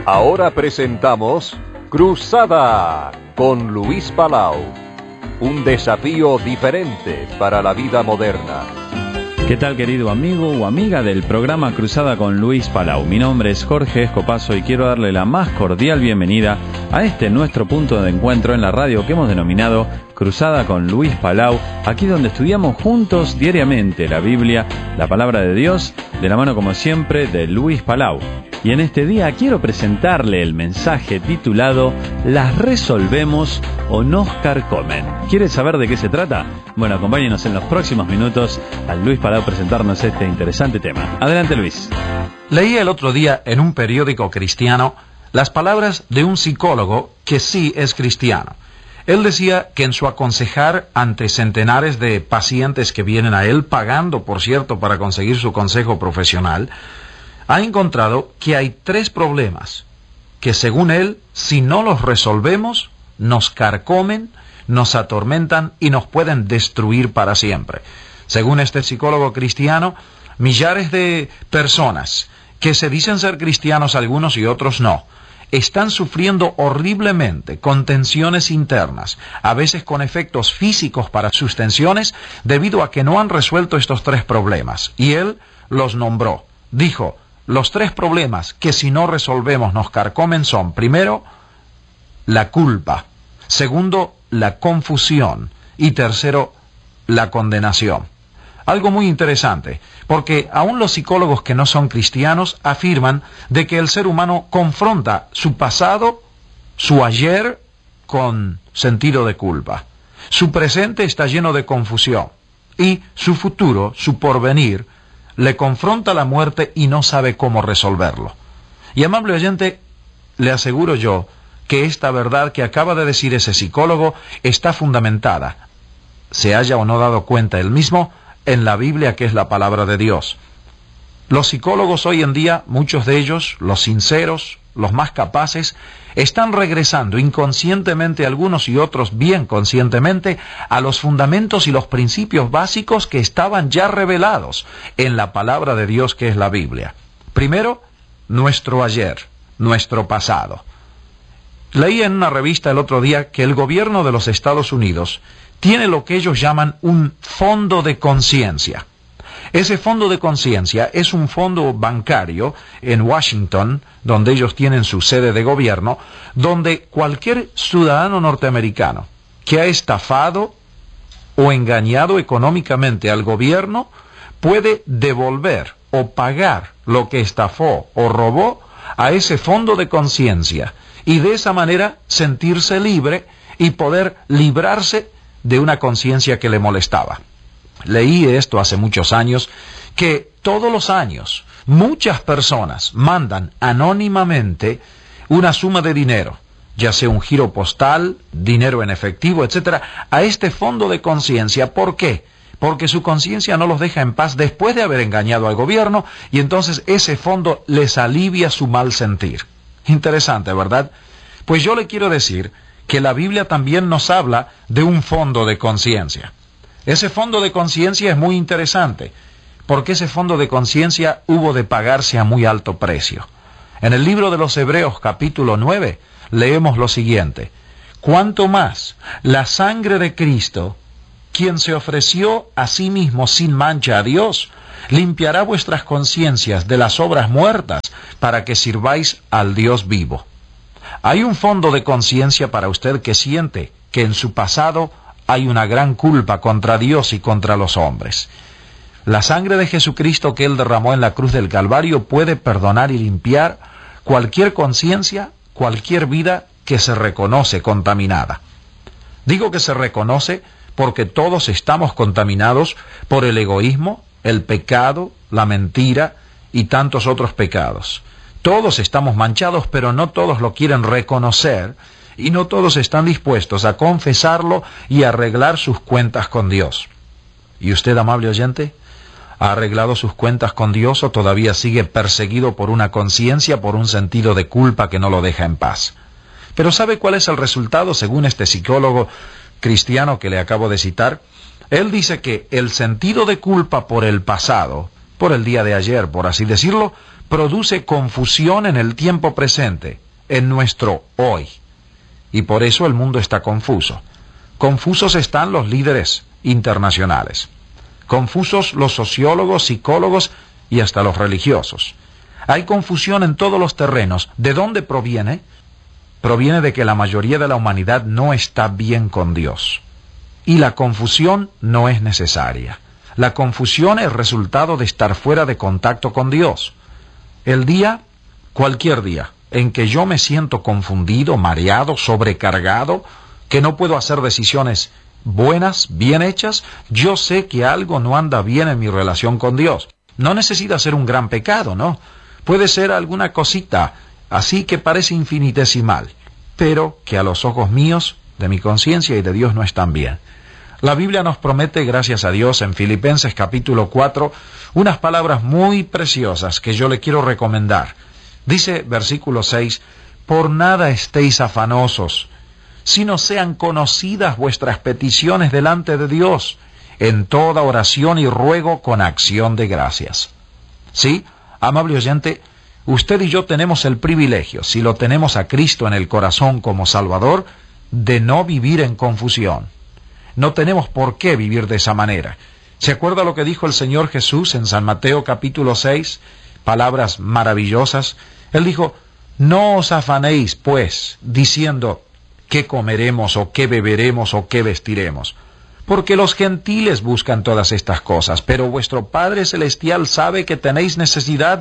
Ahora presentamos Cruzada con Luis Palau. Un desafío diferente para la vida moderna. ¿Qué tal, querido amigo o amiga del programa Cruzada con Luis Palau? Mi nombre es Jorge Escopazo y quiero darle la más cordial bienvenida a este nuestro punto de encuentro en la radio que hemos denominado Cruzada con Luis Palau, aquí donde estudiamos juntos diariamente la Biblia, la Palabra de Dios, de la mano como siempre de Luis Palau. Y en este día quiero presentarle el mensaje titulado ¿Las resolvemos o nos carcomen? ¿Quiere saber de qué se trata? Bueno, acompáñenos en los próximos minutos a Luis Palau presentarnos este interesante tema. Adelante, Luis. Leí el otro día en un periódico cristiano las palabras de un psicólogo que sí es cristiano. Él decía que en su aconsejar ante centenares de pacientes que vienen a él, pagando, por cierto, para conseguir su consejo profesional, ha encontrado que hay 3 problemas que, según él, si no los resolvemos, nos carcomen, nos atormentan y nos pueden destruir para siempre. Según este psicólogo cristiano, millares de personas que se dicen ser cristianos algunos y otros no, están sufriendo horriblemente con tensiones internas, a veces con efectos físicos para sus tensiones, debido a que no han resuelto estos 3 problemas. Y él los nombró. Dijo, los 3 problemas que si no resolvemos nos carcomen son, primero, la culpa, segundo, la confusión y tercero, la condenación. Algo muy interesante, porque aún los psicólogos que no son cristianos afirman de que el ser humano confronta su pasado, su ayer, con sentido de culpa. Su presente está lleno de confusión y su futuro, su porvenir, le confronta la muerte y no sabe cómo resolverlo. Y amable oyente, le aseguro yo que esta verdad que acaba de decir ese psicólogo está fundamentada, se haya o no dado cuenta él mismo, en la Biblia, que es la palabra de Dios. Los psicólogos hoy en día, muchos de ellos, los sinceros, los más capaces, están regresando inconscientemente, algunos y otros bien conscientemente, a los fundamentos y los principios básicos que estaban ya revelados en la palabra de Dios, que es la Biblia. Primero, nuestro ayer, nuestro pasado. Leí en una revista el otro día que el gobierno de los Estados Unidos tiene lo que ellos llaman un fondo de conciencia. Ese fondo de conciencia es un fondo bancario en Washington, donde ellos tienen su sede de gobierno, donde cualquier ciudadano norteamericano que ha estafado o engañado económicamente al gobierno puede devolver o pagar lo que estafó o robó a ese fondo de conciencia y de esa manera sentirse libre y poder librarse de una conciencia que le molestaba. Leí esto hace muchos años, que todos los años muchas personas mandan anónimamente una suma de dinero, ya sea un giro postal, dinero en efectivo, etcétera, a este fondo de conciencia. ¿Por qué? Porque su conciencia no los deja en paz después de haber engañado al gobierno, y entonces ese fondo les alivia su mal sentir. Interesante, ¿verdad? Pues yo le quiero decir que la Biblia también nos habla de un fondo de conciencia. Ese fondo de conciencia es muy interesante, porque ese fondo de conciencia hubo de pagarse a muy alto precio. En el libro de los Hebreos, capítulo 9, leemos lo siguiente: cuanto más la sangre de Cristo, quien se ofreció a sí mismo sin mancha a Dios, limpiará vuestras conciencias de las obras muertas para que sirváis al Dios vivo. Hay un fondo de conciencia para usted que siente que en su pasado hay una gran culpa contra Dios y contra los hombres. La sangre de Jesucristo que Él derramó en la cruz del Calvario puede perdonar y limpiar cualquier conciencia, cualquier vida que se reconoce contaminada. Digo que se reconoce porque todos estamos contaminados por el egoísmo, el pecado, la mentira y tantos otros pecados. Todos estamos manchados, pero no todos lo quieren reconocer y no todos están dispuestos a confesarlo y arreglar sus cuentas con Dios. ¿Y usted, amable oyente, ha arreglado sus cuentas con Dios o todavía sigue perseguido por una conciencia, por un sentido de culpa que no lo deja en paz? Pero ¿sabe cuál es el resultado según este psicólogo cristiano que le acabo de citar? Él dice que el sentido de culpa por el pasado, por el día de ayer, por así decirlo, produce confusión en el tiempo presente, en nuestro hoy. Y por eso el mundo está confuso. Confusos están los líderes internacionales. Confusos los sociólogos, psicólogos y hasta los religiosos. Hay confusión en todos los terrenos. ¿De dónde proviene? Proviene de que la mayoría de la humanidad no está bien con Dios. Y la confusión no es necesaria. La confusión es resultado de estar fuera de contacto con Dios. El día, cualquier día, en que yo me siento confundido, mareado, sobrecargado, que no puedo hacer decisiones buenas, bien hechas, yo sé que algo no anda bien en mi relación con Dios. No necesita ser un gran pecado, ¿no? Puede ser alguna cosita así que parece infinitesimal, pero que a los ojos míos, de mi conciencia y de Dios no están bien. La Biblia nos promete, gracias a Dios, en Filipenses capítulo 4, unas palabras muy preciosas que yo le quiero recomendar. Dice, versículo 6, «Por nada estéis afanosos, sino sean conocidas vuestras peticiones delante de Dios, en toda oración y ruego con acción de gracias». ¿Sí? Amable oyente, usted y yo tenemos el privilegio, si lo tenemos a Cristo en el corazón como Salvador, de no vivir en confusión. No tenemos por qué vivir de esa manera. ¿Se acuerda lo que dijo el Señor Jesús en San Mateo capítulo 6? Palabras maravillosas. Él dijo, «No os afanéis, pues, diciendo, ¿qué comeremos, o qué beberemos, o qué vestiremos? Porque los gentiles buscan todas estas cosas, pero vuestro Padre Celestial sabe que tenéis necesidad